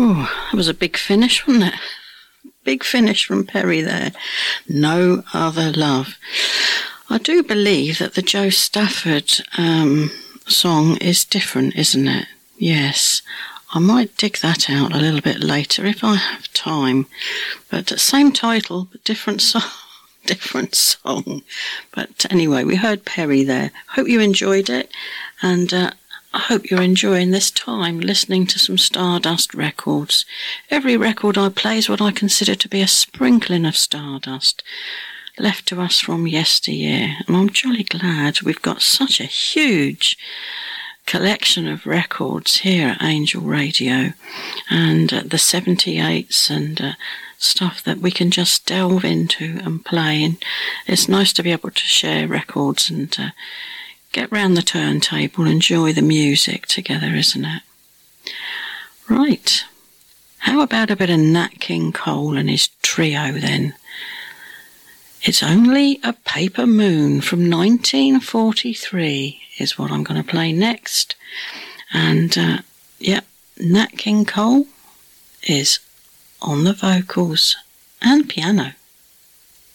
Oh, that was a big finish, wasn't it? Big finish from Perry there. No Other Love. I do believe that the Joe Stafford song is different, isn't it? Yes. I might dig that out a little bit later if I have time. But same title, but different song. Different song. But anyway, we heard Perry there. Hope you enjoyed it. And I hope you're enjoying this time listening to some Stardust records. Every record I play is what I consider to be a sprinkling of Stardust left to us from yesteryear. And I'm jolly glad we've got such a huge collection of records here at Angel Radio, and the 78s and stuff that we can just delve into and play. And it's nice to be able to share records and get round the turntable and enjoy the music together, isn't it? Right. How about a bit of Nat King Cole and his trio then? It's Only a Paper Moon from 1943 is what I'm going to play next. And, Nat King Cole is on the vocals and piano.